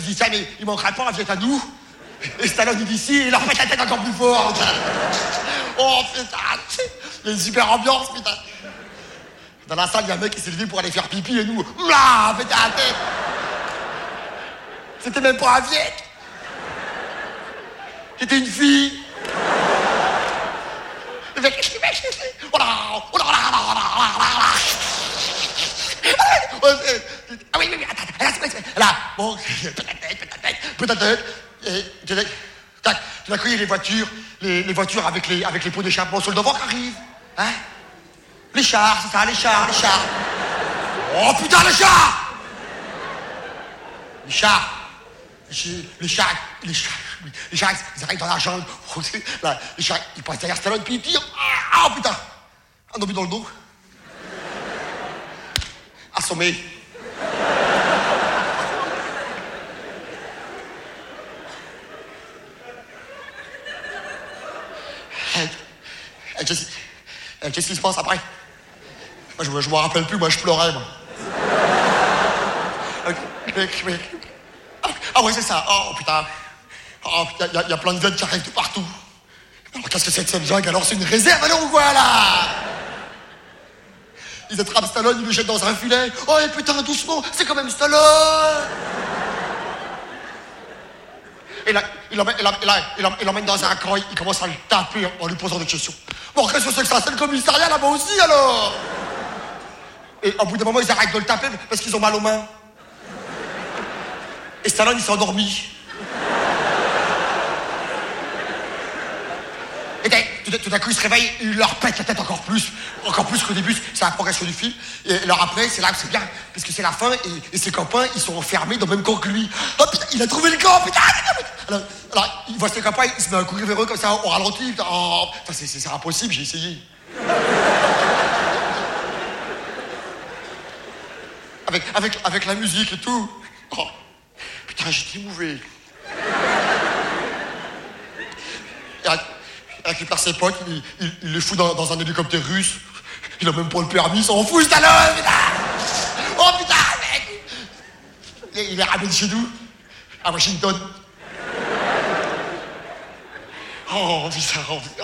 dis, tiens, mais il manquerait pas, viens à nous. Et Stallone, il dit si, et il leur pète la tête encore plus fort. Oh, putain, il y a une super ambiance, putain. Dans la salle, il y a un mec qui s'est levé pour aller faire pipi, et nous, là, putain, la tête. C'était même pas un vieux. C'était une fille. Le mec, oh là, oh là, oh là, oh là, oh là. Ah oui, là, bon, peut-être, et tac, tout d'un coup, il y a les voitures avec les pots d'échappement sur le devant qui arrivent, hein. Les chars, c'est ça, les chars. Oh putain, les chars, ils arrivent dans la jungle. Là, les chars, ils passent derrière Stallone, puis ils tirent. Ah putain, un obus dans le dos. Assommé. Qu'est-ce qui se passe après? Moi, je me rappelle plus, moi je pleurais, moi. Ah ouais, c'est ça. Oh putain. Oh putain, il y a plein de veines qui arrivent de partout. Alors, qu'est-ce que c'est que cette jungle? Alors c'est une réserve alors ou quoi là? Ils attrapent Stallone, ils le jettent dans un filet. Oh et putain, doucement, c'est quand même Stallone. Et là, il l'emmène dans un coin, il commence à le taper en lui posant des questions. Bon, qu'est-ce que c'est que ça? C'est le commissariat là-bas aussi alors? Et au bout d'un moment, ils arrêtent de le taper parce qu'ils ont mal aux mains. Et Stallone, il s'est endormi. Et tout d'un coup, il se réveille, il leur pète la tête encore plus qu'au début. C'est la progression du film. Et alors après, c'est là que c'est bien, parce que c'est la fin, et ses copains, ils sont enfermés dans le même camp que lui. Oh putain, il a trouvé le camp, putain. Alors il voit ses copains, il se met à courir vers eux comme ça, au ralenti. Oh, c'est impossible, j'ai essayé. Avec la musique et tout. Oh, putain, j'étais émouvé. Il récupère ses potes, il les fout dans un hélicoptère russe. Il a même pas le permis, il s'en fout, Stallone, putain. Oh putain, mec. Il est ramené chez nous, à Washington. Oh putain,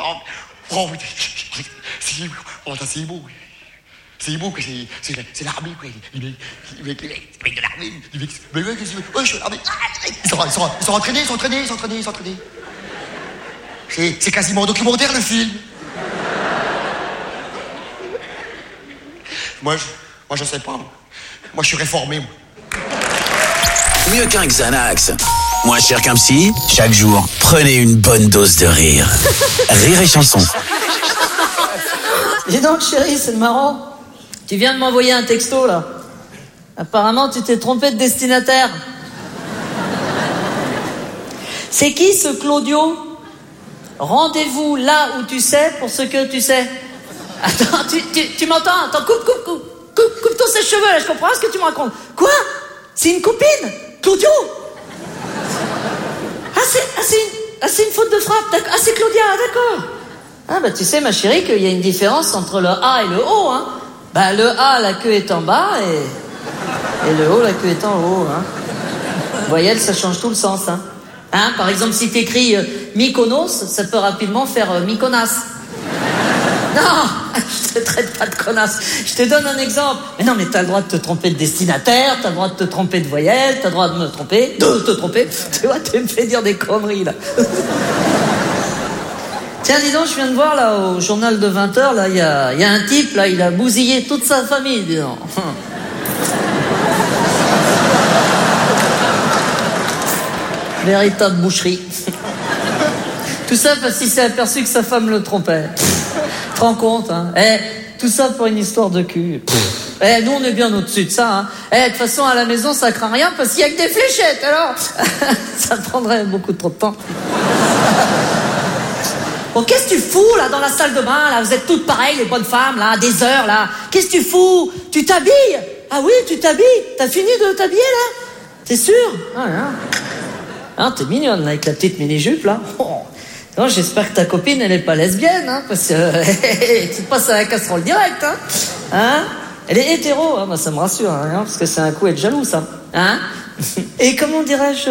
c'est beau. C'est beau que c'est l'armée, quoi. Il est de l'armée. Mais ouais, qu'est-ce que tu veux? Ouais, je suis l'armée. Ils sont entraînés. C'est quasiment documentaire, le film. Moi, je sais pas. Moi, je suis réformé, moi. Mieux qu'un Xanax. Moins cher qu'un psy. Chaque jour, prenez une bonne dose de rire. Rire et chanson. Dis donc, chérie, c'est marrant. Tu viens de m'envoyer un texto, là. Apparemment, tu t'es trompé de destinataire. C'est qui, ce Claudio? Rendez-vous là où tu sais pour ce que tu sais. Attends, tu m'entends? Attends, coupe tous ses cheveux, là, je comprends pas ce que tu me racontes. Quoi? C'est une copine? Claudio? C'est une faute de frappe. Ah, c'est Claudia, d'accord. Ah, bah, tu sais, ma chérie, qu'il y a une différence entre le A et le O, hein. Bah, le A, la queue est en bas, et le O, la queue est en haut, hein. Voyelle, ça change tout le sens, hein. Hein, par exemple, si t'écris Mykonos, ça peut rapidement faire Mykonas. Non, je te traite pas de connasse. Je te donne un exemple. Mais non, mais t'as le droit de te tromper de destinataire, t'as le droit de te tromper de voyelle, t'as le droit de te tromper. Tu vois, tu me fais dire des conneries, là. Tiens, dis donc, je viens de voir, là, au journal de 20h, là, il y a un type, là, il a bousillé toute sa famille, dis donc. Véritable boucherie. Tout ça parce qu'il s'est aperçu que sa femme le trompait. Tu te rends compte, hein? Tout ça pour une histoire de cul. Nous, on est bien au-dessus de ça, hein. De toute façon, à la maison, ça craint rien parce qu'il y a que des fléchettes, alors. Ça prendrait beaucoup trop de temps. Bon, qu'est-ce que tu fous, là, dans la salle de bain, là? Vous êtes toutes pareilles, les bonnes femmes, là, des heures, là. Qu'est-ce que tu fous? Tu t'habilles? Ah oui, tu t'habilles? T'as fini de t'habiller, là? T'es sûr? Ah, hein. Ah, t'es mignonne, là, avec la petite mini-jupe, là. Oh. Non, j'espère que ta copine, elle est pas lesbienne, hein, parce que tu te passes à la casserole direct, hein. Hein? Elle est hétéro, hein, bah, ça me rassure, hein, parce que c'est un coup être jaloux, ça. Hein? Et comment dirais-je...